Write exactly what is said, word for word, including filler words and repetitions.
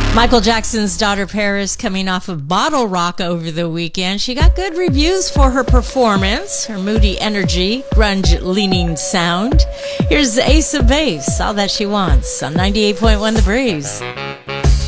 Michael Jackson's daughter Paris coming off of Bottle Rock over the weekend. She got good reviews for her performance, her moody energy, grunge-leaning sound. Here's Ace of Base, All That She Wants on ninety-eight point one The Breeze.